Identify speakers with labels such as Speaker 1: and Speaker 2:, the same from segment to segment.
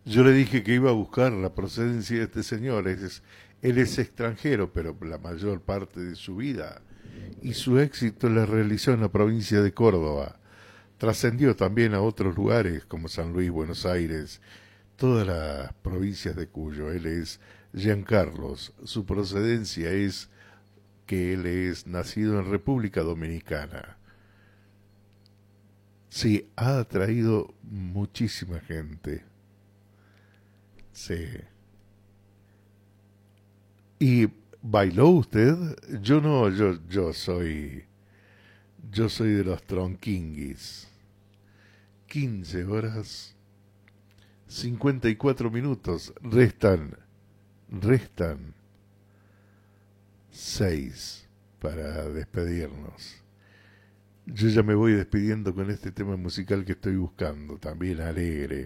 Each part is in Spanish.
Speaker 1: Yo le dije que iba a buscar la procedencia de este señor. Él es extranjero, pero la mayor parte de su vida y su éxito la realizó en la provincia de Córdoba. Trascendió también a otros lugares como San Luis, Buenos Aires, todas las provincias de Cuyo. Él es Giancarlos. Su procedencia es que él es nacido en República Dominicana. Sí, ha atraído muchísima gente. Sí. ¿Y bailó usted? Yo no, yo soy de los tronquinguis. 15 horas 54 minutos. Restan 6 para despedirnos. Yo ya me voy despidiendo con este tema musical que estoy buscando, también alegre,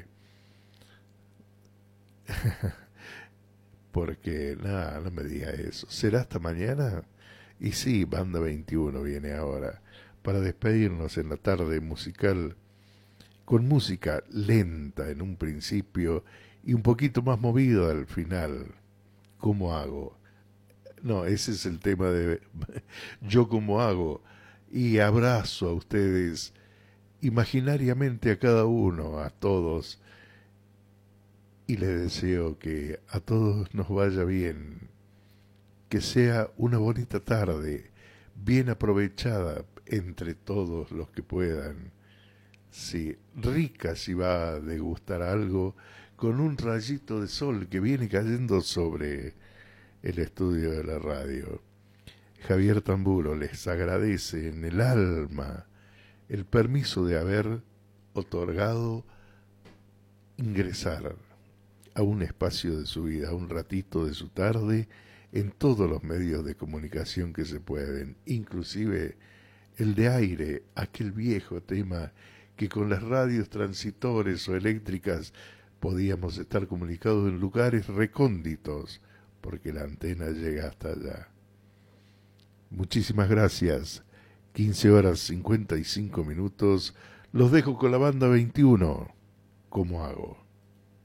Speaker 1: porque nada, no me diga eso. ¿Será hasta mañana? Y sí, Banda 21 viene ahora, para despedirnos en la tarde musical, con música lenta en un principio y un poquito más movida al final. ¿Cómo hago? No, ese es el tema de yo cómo hago. Y abrazo a ustedes imaginariamente a cada uno, a todos, y les deseo que a todos nos vaya bien, que sea una bonita tarde, bien aprovechada entre todos los que puedan. Sí, rica si va a degustar algo con un rayito de sol que viene cayendo sobre el estudio de la radio. Javier Tamburo les agradece en el alma el permiso de haber otorgado ingresar a un espacio de su vida, a un ratito de su tarde, en todos los medios de comunicación que se pueden, inclusive el de aire, aquel viejo tema que con las radios transitores o eléctricas podíamos estar comunicados en lugares recónditos, porque la antena llega hasta allá. Muchísimas gracias. 15 horas 55 minutos. Los dejo con la banda 21. ¿Cómo hago?